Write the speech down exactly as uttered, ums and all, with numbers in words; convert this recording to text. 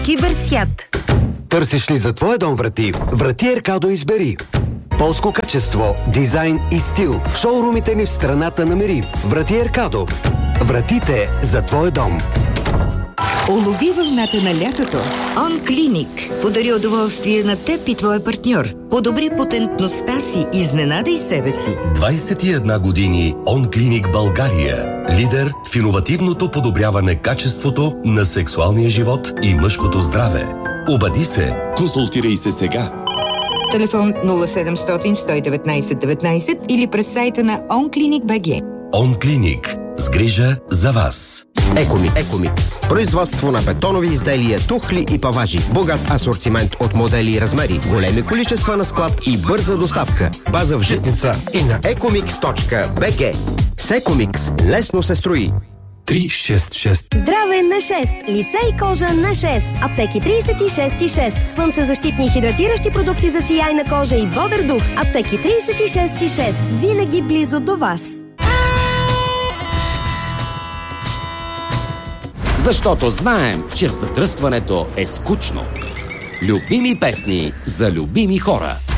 Киберсвят. Търсиш ли за твоя дом врати? Врати Еркадо избери. Полско качество, дизайн и стил. В шоурумите ни в страната намери. Врати Еркадо. Вратите за твоя дом. Улови вълната на лятото. OnClinic подари удоволствие на теб и твоя партньор. Подобри потентността си, изненадай себе си. двайсет и една години OnClinic България. Лидер в иновативното подобряване качеството на сексуалния живот и мъжкото здраве. Обади се. Консултирай се сега. Телефон нула седемстотин сто и деветнайсет деветнайсет или през сайта на OnClinic точка би джи. OnClinic. С грижа за вас. Екомикс. Екомикс. Производство на бетонови изделия, тухли и паважи. Богат асортимент от модели и размери. Големи количества на склад и бърза доставка. База в Житница и на екомикс точка би джи. С Екомикс лесно се строи. три шест шест. Здраве на шест. Лице и кожа на шест. Аптеки трийсет и шест и шест. Слънцезащитни и хидратиращи продукти за сияйна кожа и бодър дух. Аптеки трийсет и шест и шест. Винаги близо до вас. Защото знаем, че в задръстването е скучно. Любими песни за любими хора.